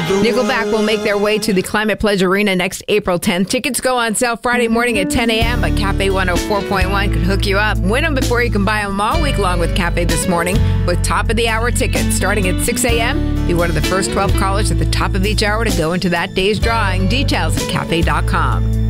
Nickelback will make their way to the Climate Pledge Arena next April 10th. Tickets go on sale Friday morning at 10 a.m., but Cafe 104.1 could hook you up. Win them before you can buy them all week long with Cafe this morning with top-of-the-hour tickets. Starting at 6 a.m., be one of the first 12 callers at the top of each hour to go into that day's drawing. Details at cafe.com.